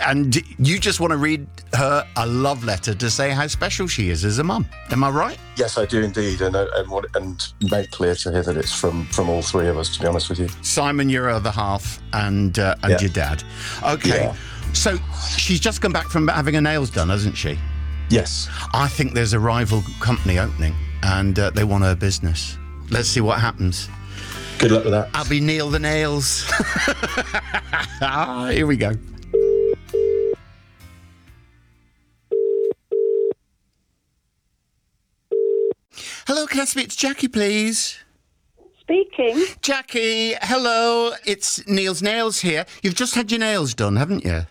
And you just want to read her a love letter to say how special she is as a mum. Am I right? Yes, I do indeed, and make clear to her that it's from all three of us, to be honest with you. Simon, your other half, and your dad. Okay, so she's just come back from having her nails done, hasn't she? Yes. I think there's a rival company opening, and they want her business. Let's see what happens. Good luck with that. I'll be Neil the Nails. Here we go. Hello, can I speak to Jackie, please? Speaking. Jackie, hello. It's Neil's Nails here. You've just had your nails done, haven't you?